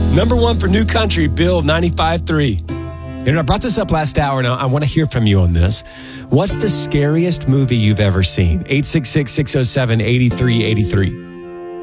Number one for New Country, Bill 95.3. And I brought this up last hour, and I want to hear from you on this. What's the scariest movie you've ever seen? 866-607-8383.